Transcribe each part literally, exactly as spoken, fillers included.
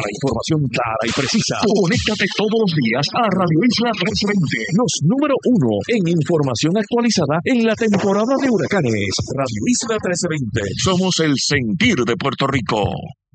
Para información clara y precisa, conéctate todos los días a Radio Isla trescientos veinte, los número uno en información actualizada en la temporada de huracanes. Radio Isla trescientos veinte, somos el sentir de Puerto Rico.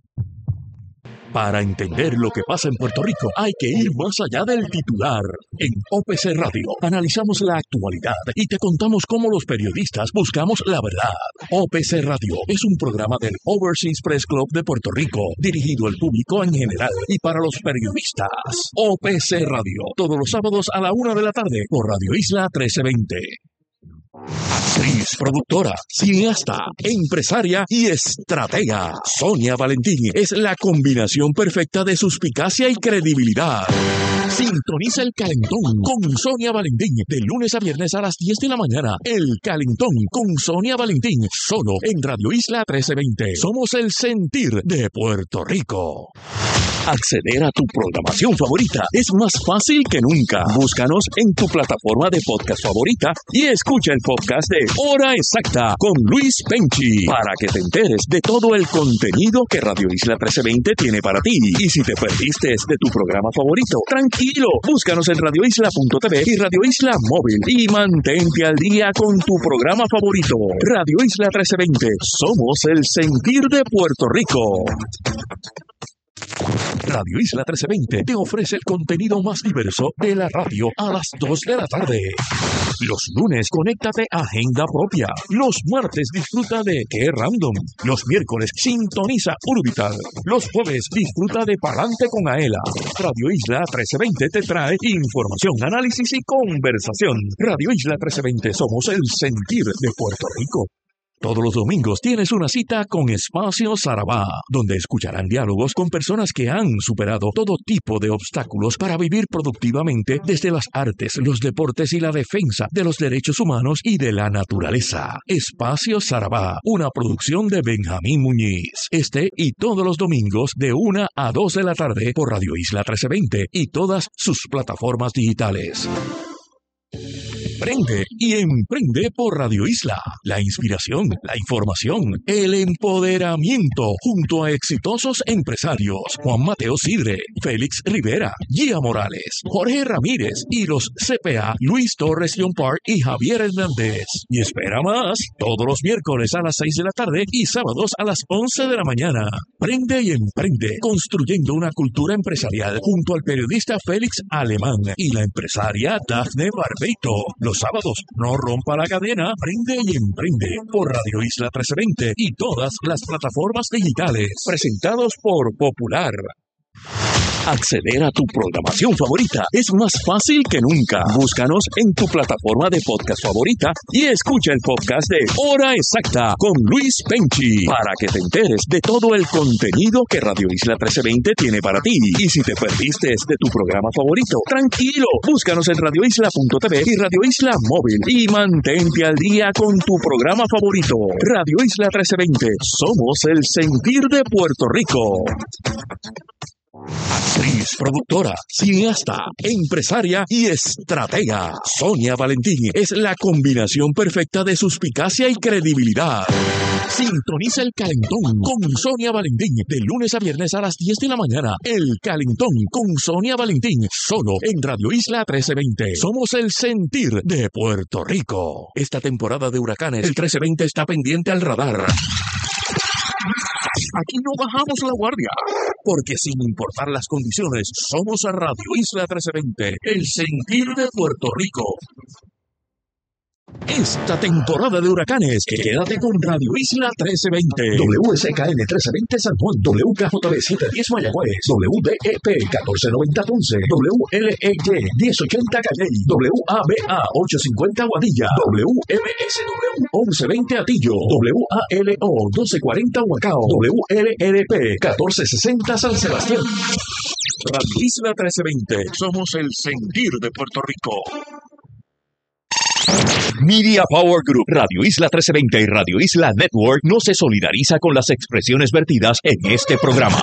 Para entender lo que pasa en Puerto Rico, hay que ir más allá del titular. En O P C Radio analizamos la actualidad y te contamos cómo los periodistas buscamos la verdad. O P C Radio es un programa del Overseas Press Club de Puerto Rico, dirigido al público en general y para los periodistas. O P C Radio, todos los sábados a la una de la tarde por Radio Isla trece veinte. Actriz, productora, cineasta, empresaria y estratega. Sonia Valentín es la combinación perfecta de suspicacia y credibilidad. Sintoniza El Calentón con Sonia Valentín de lunes a viernes a las diez de la mañana. El Calentón con Sonia Valentín, solo en Radio Isla trece veinte. Somos el sentir de Puerto Rico. Acceder a tu programación favorita es más fácil que nunca. Búscanos en tu plataforma de podcast favorita y escucha el podcast de Hora Exacta con Luis Penchi para que te enteres de todo el contenido que Radio Isla trece veinte tiene para ti. Y si te perdiste de tu programa favorito, tranquilo, búscanos en radio isla punto t v y Radio Isla Móvil y mantente al día con tu programa favorito. Radio Isla trece veinte, somos el sentir de Puerto Rico. Radio Isla trece veinte te ofrece el contenido más diverso de la radio a las dos de la tarde. Los lunes, conéctate a Agenda Propia. Los martes, disfruta de Qué Random. Los miércoles, sintoniza Urbital. Los jueves, disfruta de Palante con Aela. Radio Isla trece veinte te trae información, análisis y conversación. Radio Isla trece veinte, somos el sentir de Puerto Rico. Todos los domingos tienes una cita con Espacio Sarabá, donde escucharán diálogos con personas que han superado todo tipo de obstáculos para vivir productivamente desde las artes, los deportes y la defensa de los derechos humanos y de la naturaleza. Espacio Sarabá, una producción de Benjamín Muñiz. Este y todos los domingos de una a dos de la tarde por Radio Isla trece veinte y todas sus plataformas digitales. Prende y emprende por Radio Isla. La inspiración, la información, el empoderamiento junto a exitosos empresarios Juan Mateo Sidre, Félix Rivera, Gia Morales, Jorge Ramírez y los C P A Luis Torres Leonpart y Javier Hernández. Y espera más, todos los miércoles a las seis de la tarde y sábados a las once de la mañana. Prende y emprende, construyendo una cultura empresarial junto al periodista Félix Alemán y la empresaria Dafne Barbeito. Los sábados, no rompa la cadena, prende y emprende por Radio Isla trece veinte y todas las plataformas digitales. Presentados por Popular. Acceder a tu programación favorita es más fácil que nunca. Búscanos en tu plataforma de podcast favorita y escucha el podcast de Hora Exacta con Luis Penchi para que te enteres de todo el contenido que Radio Isla trece veinte tiene para ti. Y si te perdiste de tu programa favorito, tranquilo, búscanos en radio isla punto t v y Radio Isla Móvil y mantente al día con tu programa favorito. Radio Isla trece veinte, somos el sentir de Puerto Rico. Actriz, productora, cineasta, empresaria y estratega. Sonia Valentín es la combinación perfecta de suspicacia y credibilidad. Sintoniza El Calentón con Sonia Valentín de lunes a viernes a las diez de la mañana. El Calentón con Sonia Valentín, solo en Radio Isla trece veinte. Somos el sentir de Puerto Rico. Esta temporada de huracanes, el trece veinte está pendiente al radar. Aquí no bajamos la guardia, porque sin importar las condiciones, somos a Radio Isla trece veinte, el sentir de Puerto Rico. Esta temporada de huracanes, quédate con Radio Isla trece veinte. W S K N trece veinte San Juan, W K J B setecientos diez Mayagüez, W D E P catorce noventa Ponce, W L E Y diez ochenta Calley, W A B A ochocientos cincuenta Guadilla, W M S W once veinte Atillo, W A L O doce cuarenta Huacao, W L R P catorce sesenta San Sebastián. Radio Isla trece veinte, somos el sentir de Puerto Rico. Media Power Group, Radio Isla trece veinte y Radio Isla Network no se solidariza con las expresiones vertidas en este programa.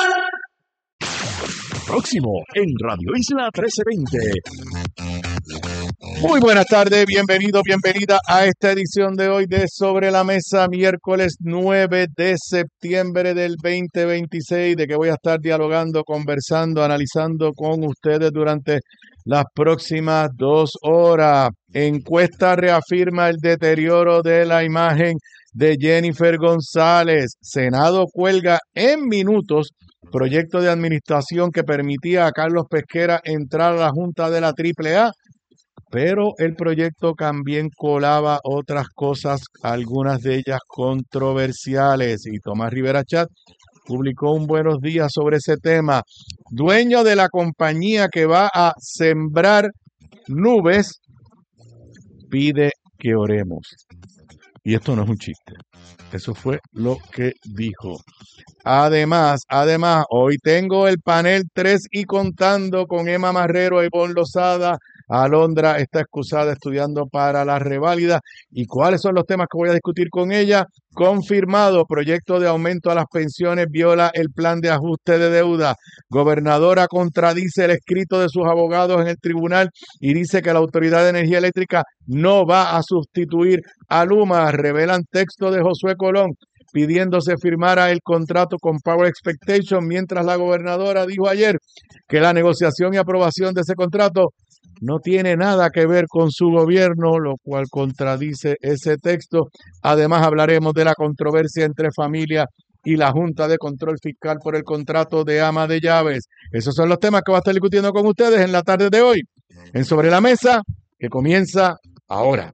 Próximo en Radio Isla trece veinte. Muy buenas tardes, bienvenido, bienvenida a esta edición de hoy de Sobre la Mesa, miércoles nueve de septiembre del veinte veintiséis, de que voy a estar dialogando, conversando, analizando con ustedes durante las próximas dos horas. Encuesta reafirma el deterioro de la imagen de Jennifer González. Senado cuelga en minutos proyecto de administración que permitía a Carlos Pesquera entrar a la Junta de la Triple A. Pero el proyecto también colaba otras cosas, algunas de ellas controversiales. Y Tomás Rivera Chat publicó un buenos días sobre ese tema. Dueño de la compañía que va a sembrar nubes, pide que oremos. Y esto no es un chiste. Eso fue lo que dijo. Además, además, hoy tengo el panel tres y contando con Emma Marrero y Ivonne Lozada. Alondra está excusada estudiando para la reválida. ¿Y cuáles son los temas que voy a discutir con ella? Confirmado, proyecto de aumento a las pensiones viola el plan de ajuste de deuda. Gobernadora contradice el escrito de sus abogados en el tribunal y dice que la Autoridad de Energía Eléctrica no va a sustituir a Luma. Revelan texto de Josué Colón pidiendo se firmara el contrato con Power Expectation, mientras la gobernadora dijo ayer que la negociación y aprobación de ese contrato no tiene nada que ver con su gobierno, lo cual contradice ese texto. Además, hablaremos de la controversia entre familia y la Junta de Control Fiscal por el contrato de ama de llaves. Esos son los temas que voy a estar discutiendo con ustedes en la tarde de hoy, en Sobre la Mesa, que comienza ahora.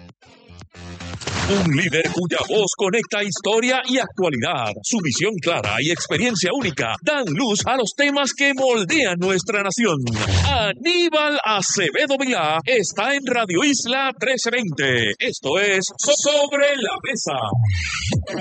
Un líder cuya voz conecta historia y actualidad. Su visión clara y experiencia única dan luz a los temas que moldean nuestra nación. Aníbal Acevedo Vilá está en Radio Isla trece veinte. Esto es Sobre la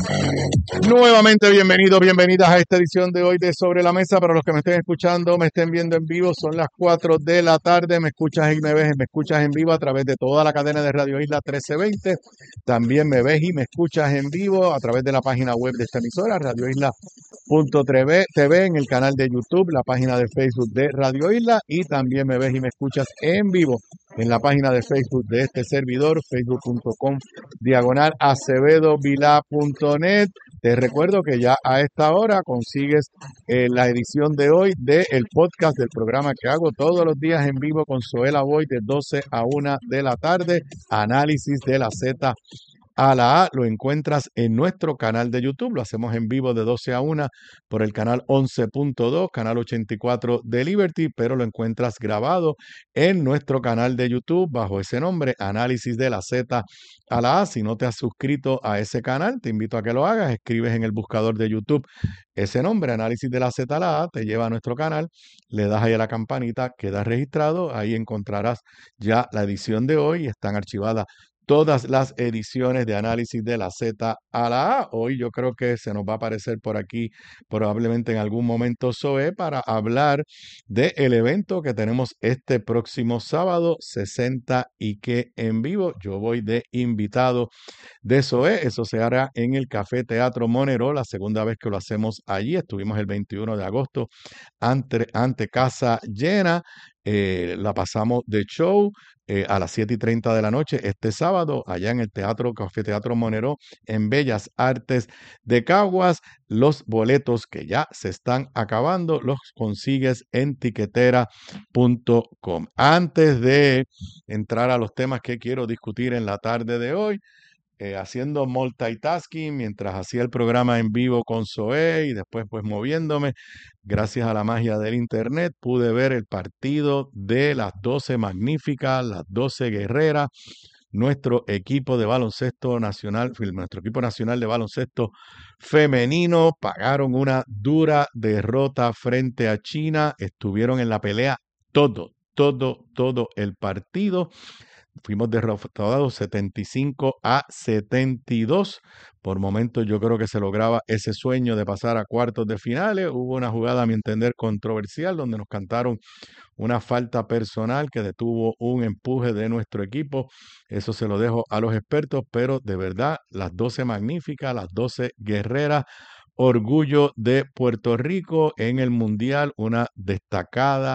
Mesa. Nuevamente bienvenidos, bienvenidas a esta edición de hoy de Sobre la Mesa. Para los que me estén escuchando, me estén viendo en vivo, son las cuatro de la tarde. Me escuchas y me ves, me escuchas en vivo a través de toda la cadena de Radio Isla trece veinte. También me ves y me escuchas en vivo a través de la página web de esta emisora, radio isla punto t v, en el canal de YouTube, la página de Facebook de Radio Isla, y también me ves y me escuchas en vivo en la página de Facebook de este servidor, facebook punto com diagonal acevedo vilá punto net. Te recuerdo que ya a esta hora consigues eh, la edición de hoy del podcast del programa que hago todos los días en vivo con Zoela Boy de doce a una de la tarde, análisis de la Z a la A. Lo encuentras en nuestro canal de YouTube, lo hacemos en vivo de doce a una por el canal once punto dos, canal ochenta y cuatro de Liberty, pero lo encuentras grabado en nuestro canal de YouTube bajo ese nombre, Análisis de la Z a la A. Si no te has suscrito a ese canal, te invito a que lo hagas. Escribes en el buscador de YouTube ese nombre, Análisis de la Z a la A, te lleva a nuestro canal, le das ahí a la campanita, quedas registrado, ahí encontrarás ya la edición de hoy, están archivadas todas las ediciones de Análisis de la Z a la A. Hoy yo creo que se nos va a aparecer por aquí probablemente en algún momento Zoe para hablar del evento que tenemos este próximo sábado, sesenta y que en vivo. Yo voy de invitado de Zoe. Eso se hará en el Café Teatro Monero, la segunda vez que lo hacemos allí. Estuvimos el veintiuno de agosto ante, ante casa llena. Eh, la pasamos de show eh, a las siete y treinta de la noche este sábado allá en el Teatro Café Teatro Monero en Bellas Artes de Caguas. Los boletos que ya se están acabando los consigues en tiquetera punto com. Antes de entrar a los temas que quiero discutir en la tarde de hoy, Eh, haciendo multitasking mientras hacía el programa en vivo con Zoe y después pues moviéndome, gracias a la magia del internet, pude ver el partido de las doce magníficas, las doce guerreras. Nuestro equipo de baloncesto nacional, nuestro equipo nacional de baloncesto femenino pagaron una dura derrota frente a China. Estuvieron en la pelea todo, todo, todo el partido. Fuimos derrotados setenta y cinco a setenta y dos. Por momentos yo creo que se lograba ese sueño de pasar a cuartos de finales. Hubo una jugada, a mi entender, controversial, donde nos cantaron una falta personal que detuvo un empuje de nuestro equipo. Eso se lo dejo a los expertos, pero de verdad, las doce magníficas, las doce guerreras, orgullo de Puerto Rico en el Mundial, una destacada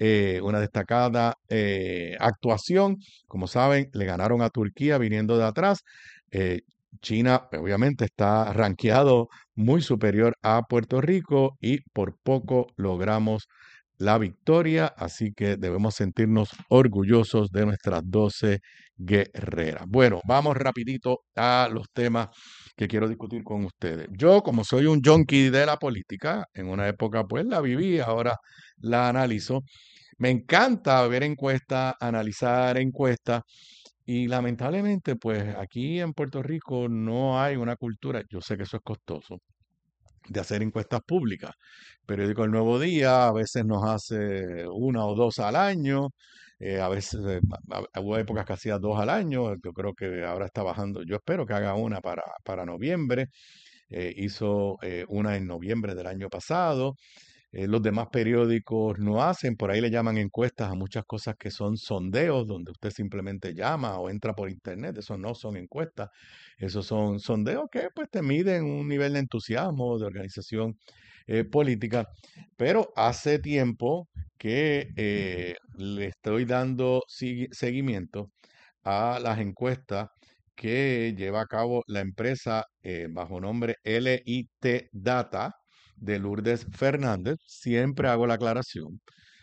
eh, una destacada eh, actuación. Como saben, le ganaron a Turquía viniendo de atrás. Eh, China, obviamente, está rankeado muy superior a Puerto Rico y por poco logramos la victoria, así que debemos sentirnos orgullosos de nuestras doce guerreras. Bueno, vamos rapidito a los temas que quiero discutir con ustedes. Yo, como soy un junkie de la política, en una época pues la viví, ahora la analizo. Me encanta ver encuestas, analizar encuestas y lamentablemente pues aquí en Puerto Rico no hay una cultura, yo sé que eso es costoso, de hacer encuestas públicas. Periódico El Nuevo Día a veces nos hace una o dos al año, eh, a veces eh, a- a- hubo épocas que hacía dos al año, yo creo que ahora está bajando, yo espero que haga una para, para noviembre, eh, hizo eh, una en noviembre del año pasado. Eh, los demás periódicos no hacen, por ahí le llaman encuestas a muchas cosas que son sondeos, donde usted simplemente llama o entra por internet, eso no son encuestas, esos son sondeos que pues te miden un nivel de entusiasmo, de organización eh, política, pero hace tiempo que eh, le estoy dando sigui- seguimiento a las encuestas que lleva a cabo la empresa eh, bajo nombre L I T Data de Lourdes Fernández. Siempre hago la aclaración.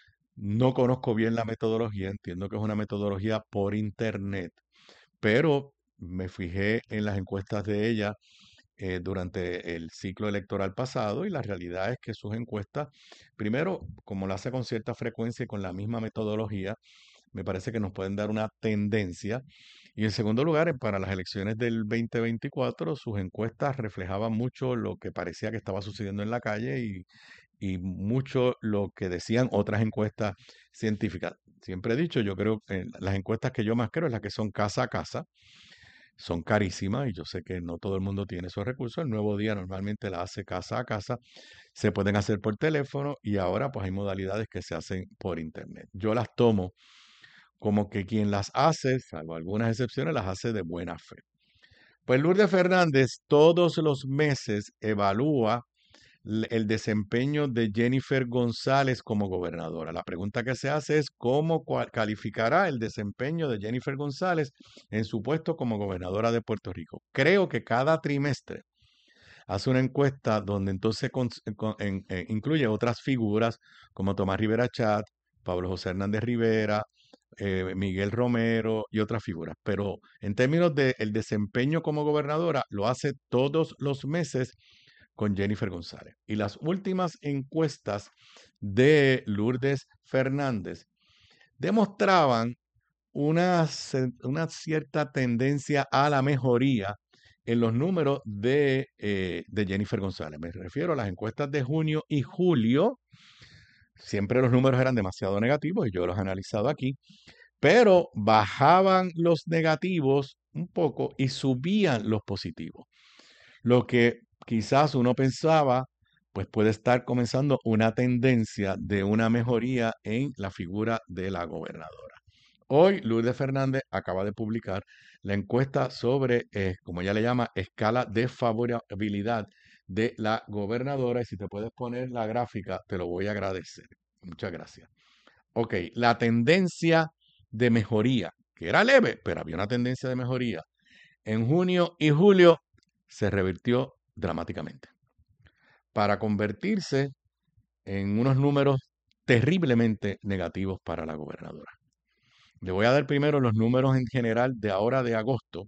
No conozco bien la metodología, entiendo que es una metodología por internet, pero me fijé en las encuestas de ella eh, durante el ciclo electoral pasado y la realidad es que sus encuestas, primero, como lo hace con cierta frecuencia y con la misma metodología, me parece que nos pueden dar una tendencia. Y en segundo lugar, eh, para las elecciones del dos mil veinticuatro, sus encuestas reflejaban mucho lo que parecía que estaba sucediendo en la calle y, y mucho lo que decían otras encuestas científicas. Siempre he dicho, yo creo que las encuestas que yo más creo es las que son casa a casa, son carísimas y yo sé que no todo el mundo tiene esos recursos. El Nuevo Día normalmente la hace casa a casa, se pueden hacer por teléfono y ahora pues hay modalidades que se hacen por internet. Yo las tomo como que quien las hace, salvo algunas excepciones, las hace de buena fe. Pues Lourdes Fernández todos los meses evalúa l- el desempeño de Jennifer González como gobernadora. La pregunta que se hace es cómo cua- calificará el desempeño de Jennifer González en su puesto como gobernadora de Puerto Rico. Creo que cada trimestre hace una encuesta donde entonces cons- con- en- en- incluye otras figuras como Tomás Rivera Chat, Pablo José Hernández Rivera, eh, Miguel Romero y otras figuras. Pero en términos del desempeño como gobernadora, lo hace todos los meses con Jennifer González. Y las últimas encuestas de Lourdes Fernández demostraban una, ce- una cierta tendencia a la mejoría en los números de, eh, de Jennifer González. Me refiero a las encuestas de junio y julio. Siempre los números eran demasiado negativos y yo los he analizado aquí, pero bajaban los negativos un poco y subían los positivos. Lo que quizás uno pensaba, pues puede estar comenzando una tendencia de una mejoría en la figura de la gobernadora. Hoy Lourdes Fernández acaba de publicar la encuesta sobre, eh, como ella le llama, escala de favorabilidad de la gobernadora. Y si te puedes poner la gráfica, te lo voy a agradecer. Muchas gracias. Ok, la tendencia de mejoría, que era leve, pero había una tendencia de mejoría. En junio y julio se revirtió dramáticamente para convertirse en unos números terriblemente negativos para la gobernadora. Le voy a dar primero los números en general de ahora de agosto,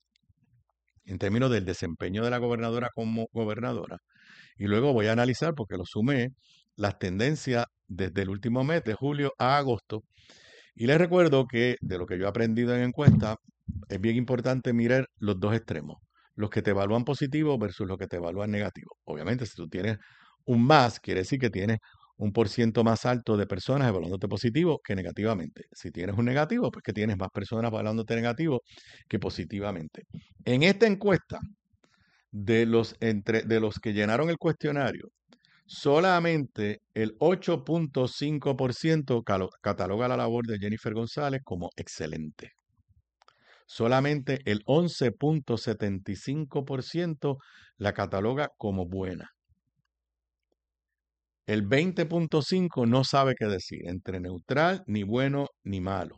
en términos del desempeño de la gobernadora como gobernadora, y luego voy a analizar, porque lo sumé, las tendencias desde el último mes, de julio a agosto. Y les recuerdo que de lo que yo he aprendido en encuesta, es bien importante mirar los dos extremos, los que te evalúan positivo versus los que te evalúan negativo. Obviamente, si tú tienes un más, quiere decir que tienes un por ciento más alto de personas evaluándote positivo que negativamente. Si tienes un negativo, pues que tienes más personas evaluándote negativo que positivamente. En esta encuesta, de los, entre, de los que llenaron el cuestionario, solamente el ocho punto cinco por ciento cataloga la labor de Jennifer González como excelente. Solamente el once punto setenta y cinco por ciento la cataloga como buena. El veinte punto cinco no sabe qué decir, entre neutral, ni bueno, ni malo.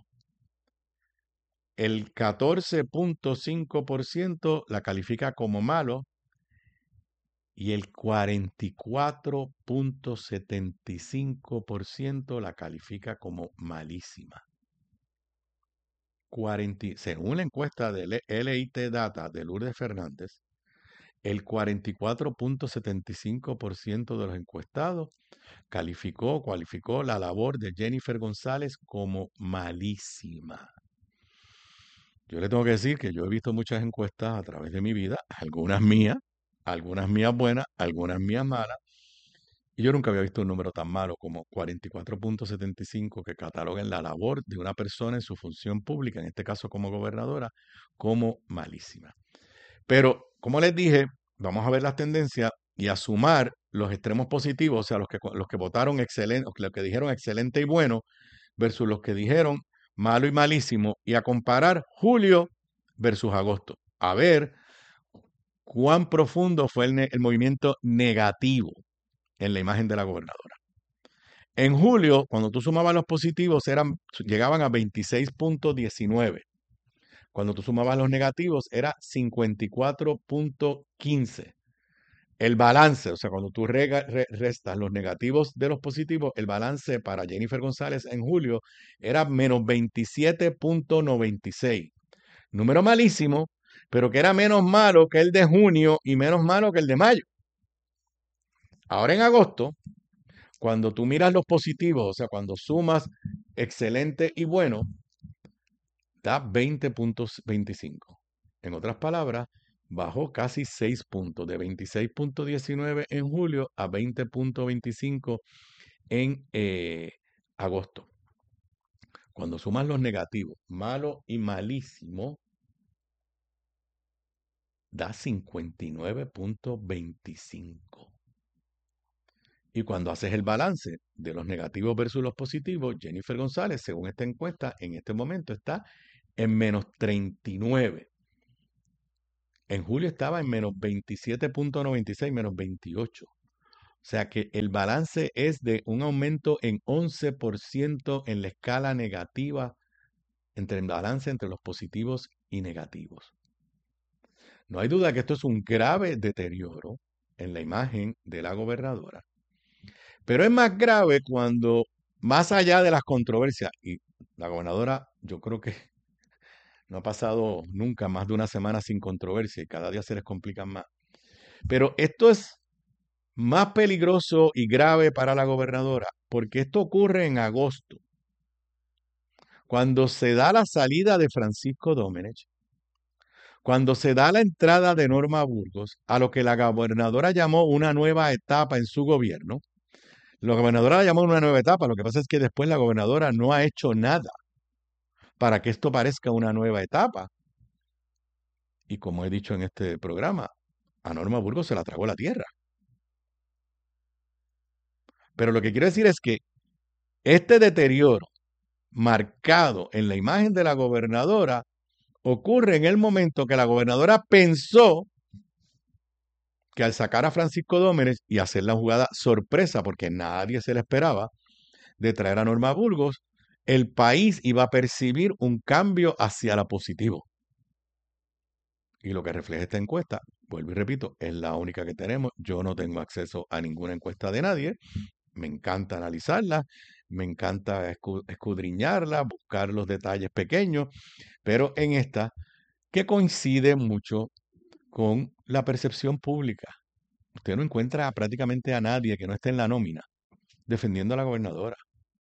El catorce punto cinco por ciento la califica como malo y el cuarenta y cuatro punto setenta y cinco por ciento la califica como malísima. cuarenta, según la encuesta de L I T Data de Lourdes Fernández, el cuarenta y cuatro punto setenta y cinco por ciento de los encuestados calificó, cualificó la labor de Jennifer González como malísima. Yo le tengo que decir que yo he visto muchas encuestas a través de mi vida, algunas mías, algunas mías buenas, algunas mías malas, y yo nunca había visto un número tan malo como cuarenta y cuatro punto setenta y cinco que cataloguen la labor de una persona en su función pública, en este caso como gobernadora, como malísima. Pero, como les dije, vamos a ver las tendencias y a sumar los extremos positivos, o sea, los que, los que votaron excelente, los que dijeron excelente y bueno, versus los que dijeron malo y malísimo, y a comparar julio versus agosto. A ver cuán profundo fue el, el movimiento negativo en la imagen de la gobernadora. En julio, cuando tú sumabas los positivos, eran, llegaban a veintiséis punto diecinueve. Cuando tú sumabas los negativos, era cincuenta y cuatro punto quince. El balance, o sea, cuando tú rega, re, restas los negativos de los positivos, el balance para Jennifer González en julio era menos veintisiete punto noventa y seis. Número malísimo, pero que era menos malo que el de junio y menos malo que el de mayo. Ahora en agosto, cuando tú miras los positivos, o sea, cuando sumas excelente y bueno, da veinte punto veinticinco. En otras palabras, bajó casi seis puntos, de veintiséis punto diecinueve en julio a veinte punto veinticinco en eh, agosto. Cuando sumas los negativos, malo y malísimo, da cincuenta y nueve punto veinticinco. Y cuando haces el balance de los negativos versus los positivos, Jennifer González, según esta encuesta, en este momento está en menos treinta y nueve. En julio estaba en menos veintisiete punto noventa y seis, menos veintiocho. O sea que el balance es de un aumento en once por ciento en la escala negativa, entre el balance entre los positivos y negativos. No hay duda que esto es un grave deterioro en la imagen de la gobernadora. Pero es más grave cuando, más allá de las controversias, y la gobernadora yo creo que no ha pasado nunca más de una semana sin controversia y cada día se les complican más. Pero esto es más peligroso y grave para la gobernadora porque esto ocurre en agosto, cuando se da la salida de Francisco Domenech, cuando se da la entrada de Norma Burgos a lo que la gobernadora llamó una nueva etapa en su gobierno. La gobernadora la llamó una nueva etapa, lo que pasa es que después la gobernadora no ha hecho nada para que esto parezca una nueva etapa. Y como he dicho en este programa, a Norma Burgos se la tragó la tierra. Pero lo que quiero decir es que este deterioro marcado en la imagen de la gobernadora ocurre en el momento que la gobernadora pensó que al sacar a Francisco Domenech y hacer la jugada sorpresa, porque nadie se la esperaba, de traer a Norma Burgos, el país iba a percibir un cambio hacia la positivo. Y lo que refleja esta encuesta, vuelvo y repito, es la única que tenemos. Yo no tengo acceso a ninguna encuesta de nadie. Me encanta analizarla, me encanta escudriñarla, buscar los detalles pequeños, pero en esta, que coincide mucho con la percepción pública. Usted no encuentra prácticamente a nadie que no esté en la nómina defendiendo a la gobernadora.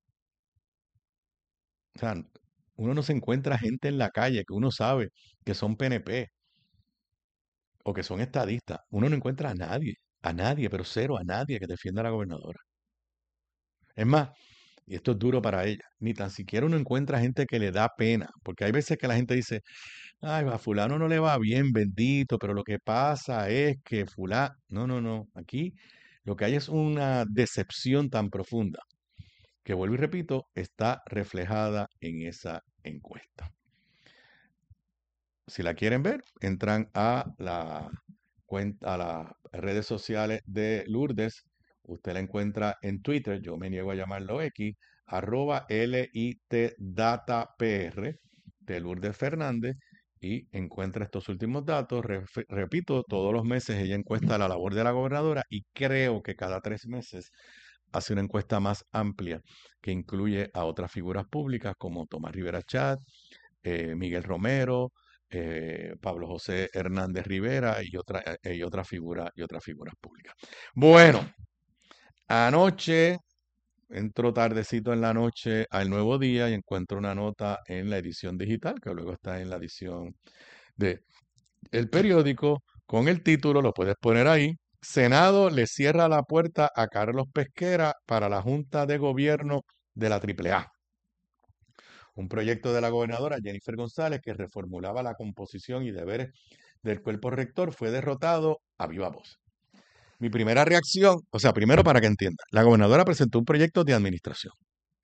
O sea, uno no se encuentra gente en la calle que uno sabe que son P N P o que son estadistas. Uno no encuentra a nadie, a nadie, pero cero, a nadie que defienda a la gobernadora. Es más, y esto es duro para ella, ni tan siquiera uno encuentra gente que le da pena, porque hay veces que la gente dice, ay, a fulano no le va bien, bendito, pero lo que pasa es que fulano, no, no, no, aquí lo que hay es una decepción tan profunda, que vuelvo y repito, está reflejada en esa encuesta. Si la quieren ver, entran a la cuenta, a las redes sociales de Lourdes Usted la encuentra en Twitter, yo me niego a llamarlo X, arroba LITDataPR de Lourdes Fernández, y encuentra estos últimos datos. Ref- repito, todos los meses ella encuesta la labor de la gobernadora y creo que cada tres meses hace una encuesta más amplia que incluye a otras figuras públicas como Tomás Rivera Chat, eh, Miguel Romero, eh, Pablo José Hernández Rivera y, otra, eh, y, otra figura, y otras figuras públicas. Bueno, anoche entro tardecito en la noche al Nuevo Día y encuentro una nota en la edición digital, que luego está en la edición de el periódico, con el título, lo puedes poner ahí: Senado le cierra la puerta a Carlos Pesquera para la Junta de Gobierno de la Triple A. Un proyecto de la gobernadora Jennifer González que reformulaba la composición y deberes del cuerpo rector fue derrotado a viva voz. Mi primera reacción, o sea, primero para que entienda, la gobernadora presentó un proyecto de administración.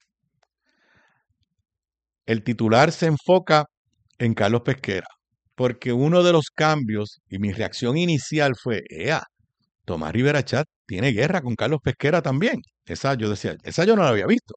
El titular se enfoca en Carlos Pesquera, porque uno de los cambios, y mi reacción inicial fue, ¡ea! Tomás Rivera Chat tiene guerra con Carlos Pesquera también. Esa yo decía, esa yo no la había visto.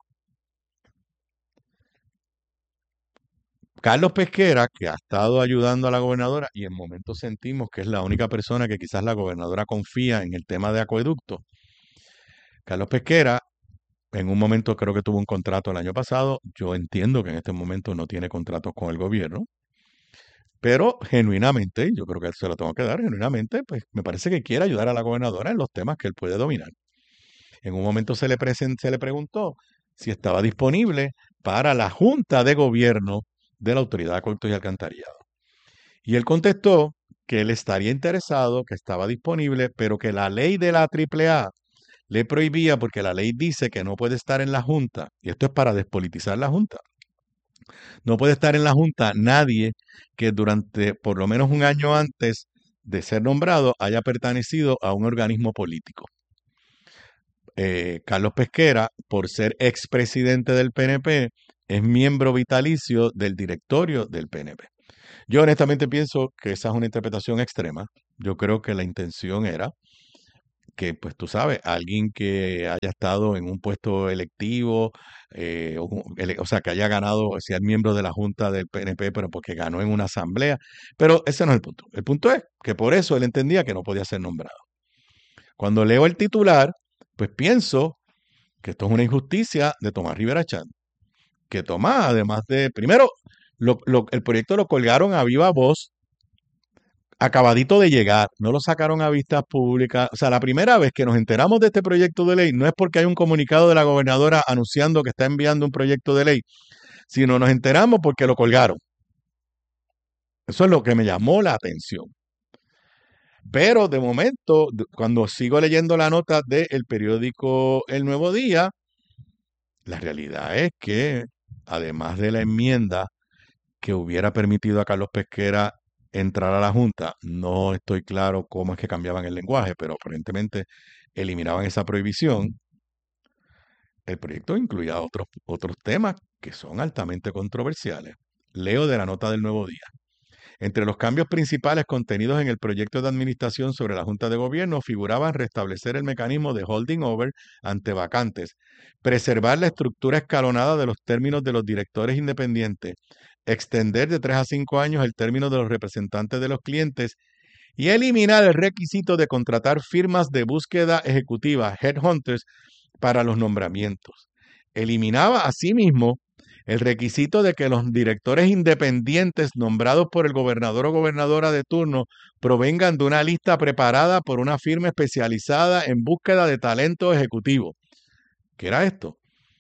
Carlos Pesquera, que ha estado ayudando a la gobernadora, y en momentos sentimos que es la única persona que quizás la gobernadora confía en el tema de acueducto. Carlos Pesquera, en un momento creo que tuvo un contrato el año pasado. Yo entiendo que en este momento no tiene contratos con el gobierno, pero genuinamente, yo creo que se lo tengo que dar, genuinamente, pues me parece que quiere ayudar a la gobernadora en los temas que él puede dominar. En un momento se le, present, se le preguntó si estaba disponible para la Junta de Gobierno de la Autoridad de Acueductos y Alcantarillado. Y él contestó que él estaría interesado, que estaba disponible, pero que la ley de la Triple A le prohibía, porque la ley dice que no puede estar en la Junta, y esto es para despolitizar la Junta. No puede estar en la Junta nadie que durante por lo menos un año antes de ser nombrado haya pertenecido a un organismo político. Eh, Carlos Pesquera, por ser expresidente del P N P, es miembro vitalicio del directorio del P N P. Yo honestamente pienso que esa es una interpretación extrema. Yo creo que la intención era que, pues tú sabes, alguien que haya estado en un puesto electivo, eh, o, ele, o sea, que haya ganado, sea miembro de la Junta del P N P, pero porque ganó en una asamblea. Pero ese no es el punto. El punto es que por eso él entendía que no podía ser nombrado. Cuando leo el titular, pues pienso que esto es una injusticia de Tomás Rivera Chat. Que Tomás, además de, primero, lo, lo, el proyecto lo colgaron a viva voz, acabadito de llegar, no lo sacaron a vistas públicas. O sea, la primera vez que nos enteramos de este proyecto de ley no es porque hay un comunicado de la gobernadora anunciando que está enviando un proyecto de ley, sino nos enteramos porque lo colgaron. Eso es lo que me llamó la atención. Pero de momento, cuando sigo leyendo la nota del periódico El Nuevo Día, la realidad es que, además de la enmienda que hubiera permitido a Carlos Pesquera entrar a la Junta, no estoy claro cómo es que cambiaban el lenguaje, pero aparentemente eliminaban esa prohibición. El proyecto incluía otros, otros temas que son altamente controversiales. Leo de la nota del Nuevo Día. Entre los cambios principales contenidos en el proyecto de administración sobre la Junta de Gobierno figuraban restablecer el mecanismo de holding over ante vacantes, preservar la estructura escalonada de los términos de los directores independientes, extender de tres a cinco años el término de los representantes de los clientes y eliminar el requisito de contratar firmas de búsqueda ejecutiva, headhunters, para los nombramientos. Eliminaba asimismo el requisito de que los directores independientes nombrados por el gobernador o gobernadora de turno provengan de una lista preparada por una firma especializada en búsqueda de talento ejecutivo. ¿Qué era esto?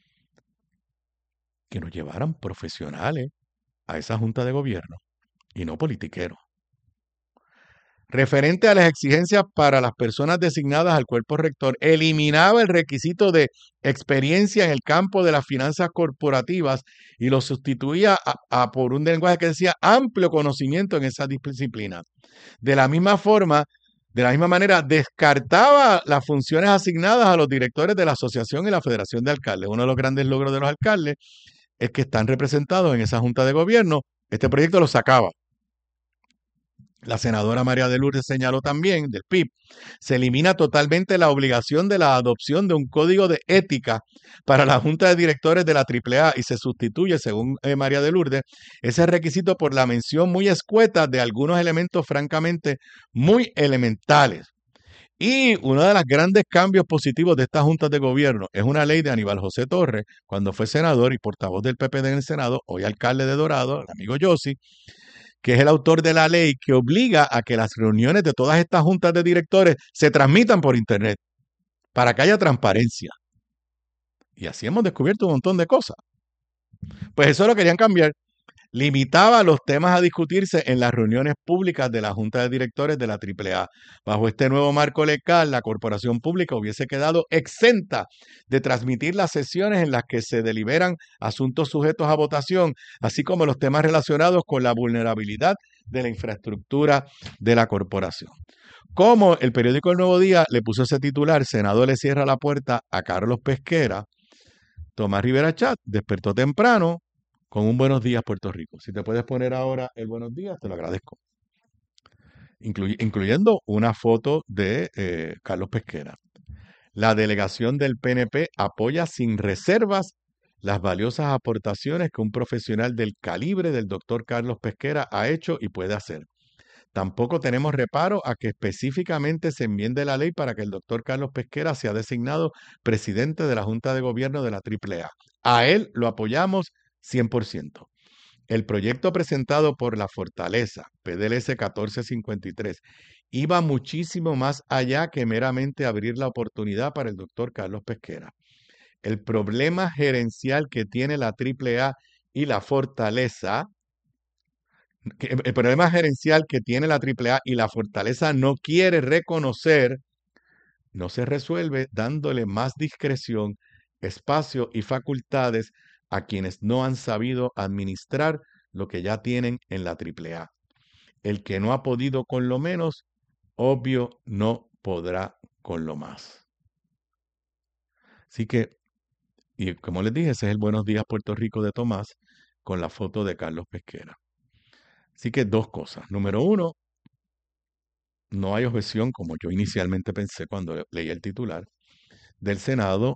Que nos llevaran profesionales a esa junta de gobierno y no politiqueros. Referente a las exigencias para las personas designadas al cuerpo rector, eliminaba el requisito de experiencia en el campo de las finanzas corporativas y lo sustituía a, a, por un lenguaje que decía amplio conocimiento en esa disciplina. De la misma forma, de la misma manera, descartaba las funciones asignadas a los directores de la Asociación y la Federación de Alcaldes. Uno de los grandes logros de los alcaldes es que están representados en esa junta de gobierno. Este proyecto lo sacaba. La senadora María de Lourdes señaló también, del P I B, se elimina totalmente la obligación de la adopción de un código de ética para la Junta de Directores de la Triple A y se sustituye, según eh, María de Lourdes, ese requisito por la mención muy escueta de algunos elementos francamente muy elementales. Y uno de los grandes cambios positivos de estas juntas de gobierno es una ley de Aníbal José Torres, cuando fue senador y portavoz del P P D en el Senado, hoy alcalde de Dorado, el amigo Yossi, que es el autor de la ley que obliga a que las reuniones de todas estas juntas de directores se transmitan por Internet para que haya transparencia. Y así hemos descubierto un montón de cosas. Pues eso lo querían cambiar. Limitaba los temas a discutirse en las reuniones públicas de la Junta de Directores de la Triple A. Bajo este nuevo marco legal, la corporación pública hubiese quedado exenta de transmitir las sesiones en las que se deliberan asuntos sujetos a votación, así como los temas relacionados con la vulnerabilidad de la infraestructura de la corporación. Como el periódico El Nuevo Día le puso ese titular, Senado le cierra la puerta a Carlos Pesquera, Tomás Rivera Chat despertó temprano con un buenos días Puerto Rico. Si te puedes poner ahora el buenos días, te lo agradezco. Incluy, incluyendo una foto de eh, Carlos Pesquera. La delegación del P N P apoya sin reservas las valiosas aportaciones que un profesional del calibre del doctor Carlos Pesquera ha hecho y puede hacer. Tampoco tenemos reparo a que específicamente se enmiende la ley para que el doctor Carlos Pesquera sea designado presidente de la Junta de Gobierno de la Triple A. A él lo apoyamos cien por ciento. El proyecto presentado por la Fortaleza, P D L S catorce cincuenta y tres, iba muchísimo más allá que meramente abrir la oportunidad para el doctor Carlos Pesquera. El problema gerencial que tiene la Triple A y la Fortaleza, el problema gerencial que tiene la Triple A y la Fortaleza no quiere reconocer, no se resuelve dándole más discreción, espacio y facultades a quienes no han sabido administrar lo que ya tienen en la Triple A. El que no ha podido con lo menos, obvio no podrá con lo más. Así que, y como les dije, ese es el Buenos Días Puerto Rico de Tomás con la foto de Carlos Pesquera. Así que dos cosas. Número uno, no hay objeción, como yo inicialmente pensé cuando leí el titular, del Senado